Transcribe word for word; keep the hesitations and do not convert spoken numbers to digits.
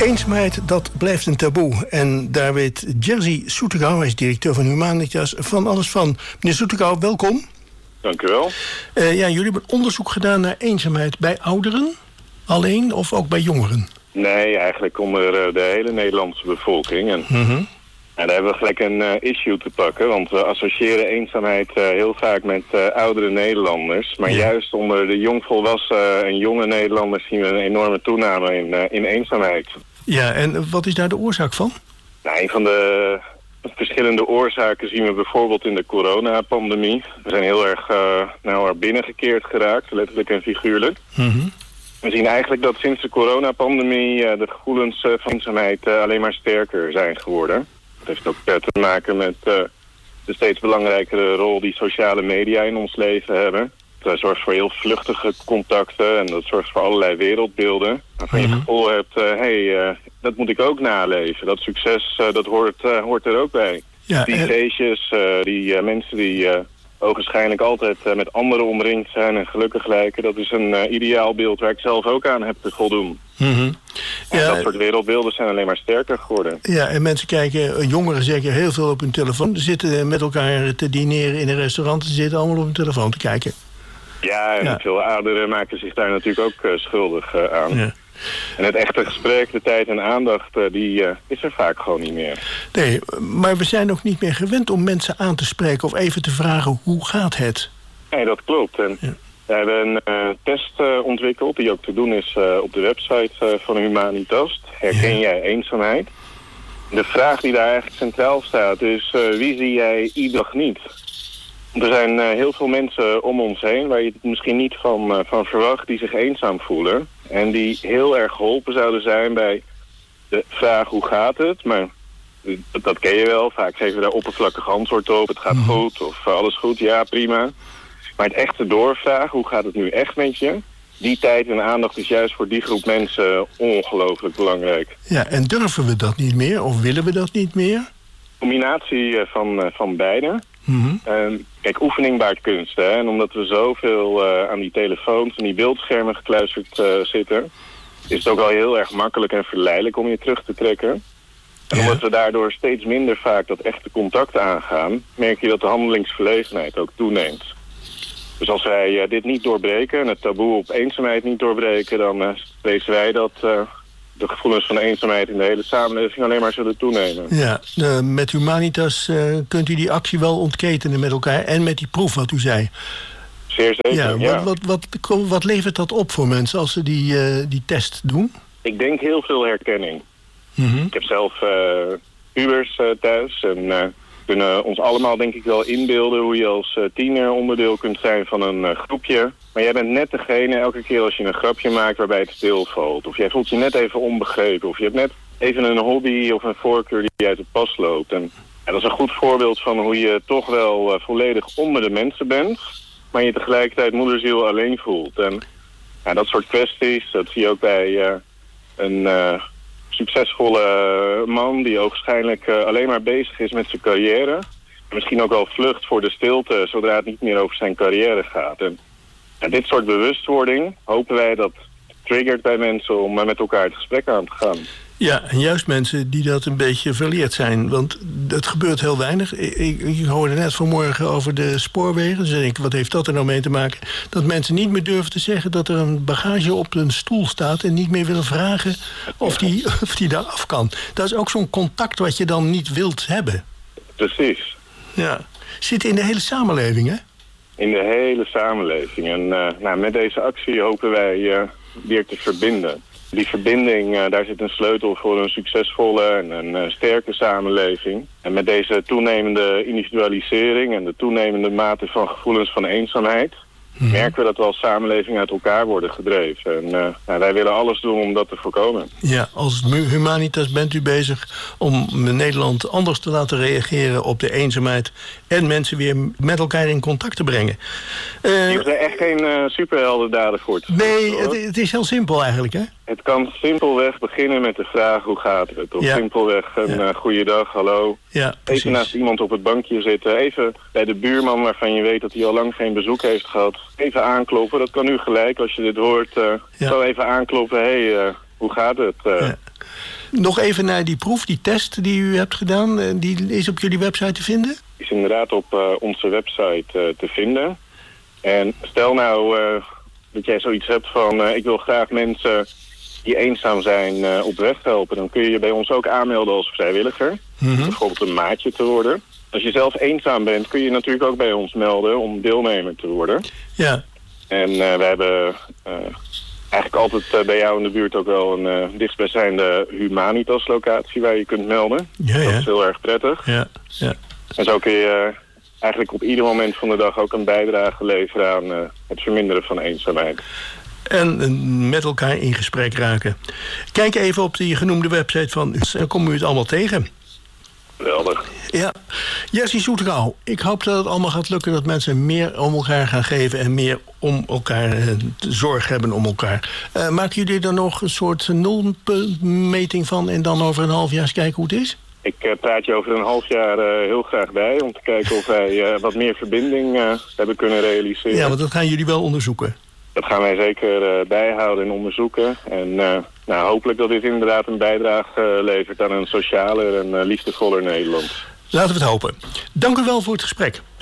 Eenzaamheid, dat blijft een taboe. En daar weet Jerzy Soetekau, hij is directeur van Humanitas, van alles van. Meneer Soetekau, welkom. Dank u wel. Uh, ja, jullie hebben onderzoek gedaan naar eenzaamheid bij ouderen alleen of ook bij jongeren? Nee, eigenlijk onder uh, de hele Nederlandse bevolking. En, mm-hmm. en daar hebben we gelijk een uh, issue te pakken. Want we associëren eenzaamheid uh, heel vaak met uh, oudere Nederlanders. Maar ja. juist onder de jongvolwassen en jonge Nederlanders zien we een enorme toename in, uh, in eenzaamheid. Ja, en wat is daar de oorzaak van? Nou, een van de verschillende oorzaken zien we bijvoorbeeld in de coronapandemie. We zijn heel erg uh, nou, er binnengekeerd geraakt, letterlijk en figuurlijk. Mm-hmm. We zien eigenlijk dat sinds de coronapandemie uh, de gevoelens uh, van eenzaamheid uh, alleen maar sterker zijn geworden. Dat heeft ook uh, te maken met uh, de steeds belangrijkere rol die sociale media in ons leven hebben. Dat zorgt voor heel vluchtige contacten en dat zorgt voor allerlei wereldbeelden. Waarvan je het gevoel hebt, hé, uh, hey, uh, dat moet ik ook naleven. Dat succes, uh, dat hoort, uh, hoort er ook bij. Ja, die feestjes, uh, die uh, mensen die uh, ogenschijnlijk altijd uh, met anderen omringd zijn en gelukkig lijken. Dat is een uh, ideaal beeld waar ik zelf ook aan heb te voldoen. Mm-hmm. Ja, en dat soort wereldbeelden zijn alleen maar sterker geworden. Ja, en mensen kijken, jongeren zeker heel veel op hun telefoon. Ze zitten met elkaar te dineren in een restaurant. Ze zitten allemaal op hun telefoon te kijken. Ja, en ja. veel ouderen maken zich daar natuurlijk ook uh, schuldig uh, aan. Ja. En het echte gesprek, de tijd en aandacht, uh, die uh, is er vaak gewoon niet meer. Nee, maar we zijn ook niet meer gewend om mensen aan te spreken of even te vragen, hoe gaat het? Nee, dat klopt. En ja. we hebben een uh, test uh, ontwikkeld die ook te doen is uh, op de website uh, van Humanitas. Herken ja. jij eenzaamheid? De vraag die daar eigenlijk centraal staat is, uh, wie zie jij iedere dag niet? Er zijn uh, heel veel mensen om ons heen waar je het misschien niet van, uh, van verwacht die zich eenzaam voelen. En die heel erg geholpen zouden zijn bij de vraag hoe gaat het. Maar uh, dat ken je wel. Vaak geven we daar oppervlakkig antwoord op. Het gaat goed of uh, alles goed, ja prima. Maar het echte doorvragen, hoe gaat het nu echt met je? Die tijd en aandacht is juist voor die groep mensen ongelooflijk belangrijk. Ja, en durven we dat niet meer of willen we dat niet meer? Combinatie uh, van, uh, van beide. Mm-hmm. Uh, kijk, oefening baart kunst. Hè? En omdat we zoveel uh, aan die telefoons en die beeldschermen gekluisterd uh, zitten, is het ook wel heel erg makkelijk en verleidelijk om je terug te trekken. En ja. omdat we daardoor steeds minder vaak dat echte contact aangaan, merk je dat de handelingsverlegenheid ook toeneemt. Dus als wij uh, dit niet doorbreken en het taboe op eenzaamheid niet doorbreken, dan uh, vrezen wij dat Uh, de gevoelens van eenzaamheid in de hele samenleving alleen maar zullen toenemen. Ja, uh, met Humanitas uh, kunt u die actie wel ontketenen met elkaar en met die proef wat u zei. Zeer zeker, ja. ja. Wat, wat, wat, wat levert dat op voor mensen als ze die, uh, die test doen? Ik denk heel veel herkenning. Mm-hmm. Ik heb zelf uh, pubers uh, thuis en uh, kunnen ons allemaal denk ik wel inbeelden hoe je als uh, tiener onderdeel kunt zijn van een uh, groepje. Maar jij bent net degene elke keer als je een grapje maakt waarbij het stilvalt. Of jij voelt je net even onbegrepen. Of je hebt net even een hobby of een voorkeur die uit de pas loopt. En ja, dat is een goed voorbeeld van hoe je toch wel uh, volledig onder de mensen bent. Maar je tegelijkertijd moederziel alleen voelt. En ja, dat soort kwesties, dat zie je ook bij uh, een uh, succesvolle man die ogenschijnlijk uh, alleen maar bezig is met zijn carrière. En misschien ook wel vlucht voor de stilte zodra het niet meer over zijn carrière gaat. En En dit soort bewustwording hopen wij dat triggert bij mensen om met elkaar het gesprek aan te gaan. Ja, en juist mensen die dat een beetje verleerd zijn. Want het gebeurt heel weinig. Ik, ik, ik hoorde net vanmorgen over de spoorwegen. Dus denk ik, wat heeft dat er nou mee te maken? Dat mensen niet meer durven te zeggen dat er een bagage op een stoel staat en niet meer willen vragen of die, of die daar af kan. Dat is ook zo'n contact wat je dan niet wilt hebben. Precies. Ja. Zit in de hele samenleving, hè? In de hele samenleving. En uh, nou, met deze actie hopen wij uh, weer te verbinden. Die verbinding, uh, daar zit een sleutel voor een succesvolle en een uh, sterke samenleving. En met deze toenemende individualisering en de toenemende mate van gevoelens van eenzaamheid, hmm. merken we dat we als samenleving uit elkaar worden gedreven. En uh, nou, wij willen alles doen om dat te voorkomen. Ja, als Humanitas bent u bezig om Nederland anders te laten reageren op de eenzaamheid en mensen weer met elkaar in contact te brengen. Uh, Je zijn echt geen uh, superheldendaden voor te Nee, het, het is heel simpel eigenlijk, hè? Het kan simpelweg beginnen met de vraag hoe gaat het? Of ja. simpelweg een ja. uh, goeiedag, hallo. Ja, even naast iemand op het bankje zitten. Even bij de buurman waarvan je weet dat hij al lang geen bezoek heeft gehad. Even aankloppen. Dat kan nu gelijk als je dit hoort. Uh, ja. Zo even aankloppen. Hé, hey, uh, hoe gaat het? Uh, ja. Nog even naar die proef, die test die u hebt gedaan. Uh, die is op jullie website te vinden? Die is inderdaad op uh, onze website uh, te vinden. En stel nou uh, dat jij zoiets hebt van... Uh, ik wil graag mensen die eenzaam zijn uh, op weg helpen. Dan kun je je bij ons ook aanmelden als vrijwilliger. Mm-hmm. Bijvoorbeeld een maatje te worden. Als je zelf eenzaam bent, kun je natuurlijk ook bij ons melden om deelnemer te worden. Ja. En uh, we hebben uh, eigenlijk altijd uh, bij jou in de buurt ook wel een uh, dichtstbijzijnde Humanitas locatie waar je kunt melden. Ja, ja. Dat is heel erg prettig. Ja, ja. En zo kun je uh, eigenlijk op ieder moment van de dag ook een bijdrage leveren aan uh, het verminderen van eenzaamheid. En uh, met elkaar in gesprek raken. Kijk even op die genoemde website van u, dan kom u het allemaal tegen. Geweldig. Ja. Jesse Soetrouw, ik hoop dat het allemaal gaat lukken... dat mensen meer om elkaar gaan geven... en meer om elkaar uh, zorg hebben om elkaar. Uh, maken jullie er nog een soort nulmeting van... en dan over een half jaar eens kijken hoe het is? Ik uh, praat je over een half jaar uh, heel graag bij... om te kijken of wij uh, wat meer verbinding uh, hebben kunnen realiseren. Ja, want dat gaan jullie wel onderzoeken. Dat gaan wij zeker uh, bijhouden en onderzoeken. En uh, nou, hopelijk dat dit inderdaad een bijdrage uh, levert aan een socialer en uh, liefdevoller Nederland. Laten we het hopen. Dank u wel voor het gesprek.